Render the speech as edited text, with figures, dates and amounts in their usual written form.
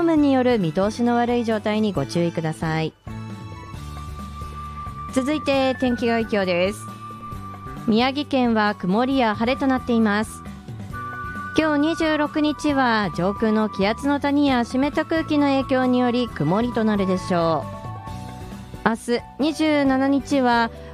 雨による見通しの悪い状態にご注意ください。続いて天気概況です。宮城県は曇りや晴れとなっています。今日26日は上空の気圧の谷や湿った空気の影響により曇りとなるでしょう。明日27日は